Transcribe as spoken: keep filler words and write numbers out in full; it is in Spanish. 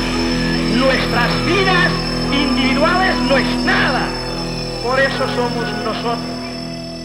Nuestras vidas individuales no es nada. Por eso somos nosotros.